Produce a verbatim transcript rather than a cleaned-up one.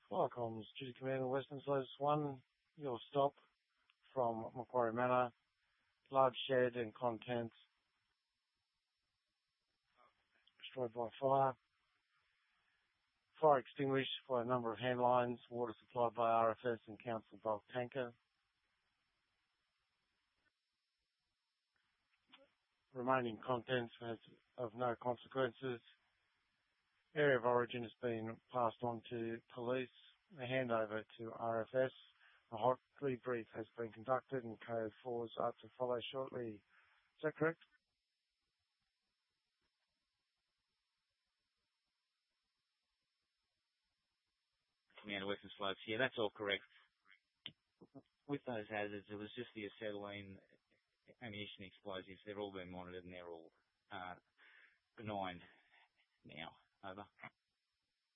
Fire comms, Duty Commander, Western Slopes one, your stop from Macquarie Manor, large shed and contents destroyed by fire. Fire extinguished by a number of hand lines, water supplied by R F S and council bulk tanker. Remaining contents has of no consequences. Area of origin has been passed on to police. A handover to R F S. A hot debrief has been conducted and code fours are to follow shortly. Is that correct? Commander Western Slopes. Yeah, that's all correct. With those hazards, it was just the acetylene, ammunition, explosives. They've all been monitored and they're all uh, benign now. Over.